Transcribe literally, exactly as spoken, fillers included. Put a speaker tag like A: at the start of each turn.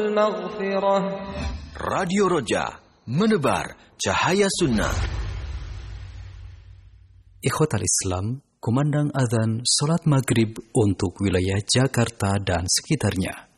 A: المغفرة.
B: Radio Roja, menebar cahaya sunnah.
C: Ikhwatal Islam, kumandang adzan salat maghrib untuk wilayah Jakarta dan sekitarnya.